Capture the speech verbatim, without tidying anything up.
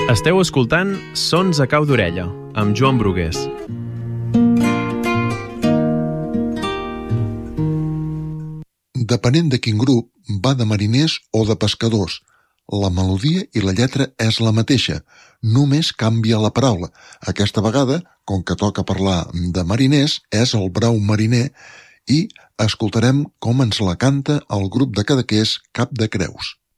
Esteu escoltant Sons a cau d'orella, amb Joan Brugués. Depenent de quin grup, va de mariners o de pescadors. La melodia i la lletra és la mateixa, només canvia la paraula. Aquesta vegada, com que toca parlar de mariners, és el brau mariner i escoltarem com ens la canta el grup de cadaqués Cap de Creus.